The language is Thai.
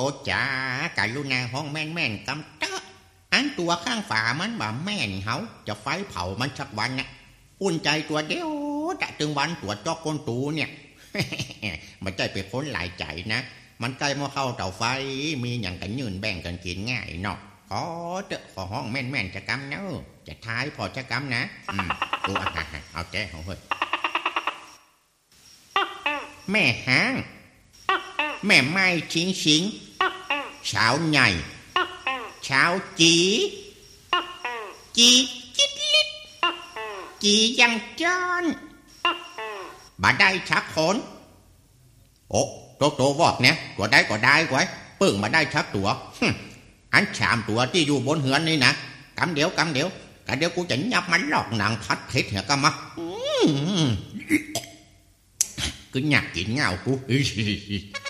โอจ๋ากะลุณาห้องแม่นแม่นกำเตอะอันตัวข้างฝามันบ่แม่นเฮาจะไฟเผามันสักวันน่ะอุ่นใจตัวเดียวจะถึงวันตัวจอกก้นตูเนี่ย มันใจไปค้นหลายใจนะมันใกล้มาเข้าเตาไฟมีอย่างกันยืนแบ่งกันกินง่ายเนาะขอเตอะขอห้องแม่นแม่นจะกำเนาะจะท้ายพอจะกำนะตัวเอาแจ้ของเฮ้ยแม่หางแม่ไม้ชิงชิงเช้าใหญ่เช้าจีจิตลิดจียังจอนบ่ได้ชักขนโอ้โตวอกเนี่ยตัวได้ก็ได้ไว้ปึ้งมาได้ชักตัวอันชามตัวที่อยู่บนเหือนนี่นะกำเดี๋ยวกันเดี๋ยวกูจะยับมันหลอกนางพัดเพชรเหรอกันมาcứ nhạc kín ngào cú